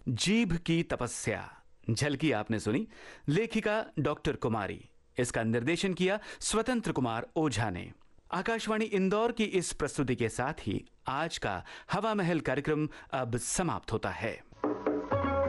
जीभ की तपस्या झलकी आपने सुनी, लेखिका डॉक्टर कुमारी। इसका निर्देशन किया स्वतंत्र कुमार ओझा ने। आकाशवाणी इंदौर की इस प्रस्तुति के साथ ही आज का हवा महल कार्यक्रम अब समाप्त होता है।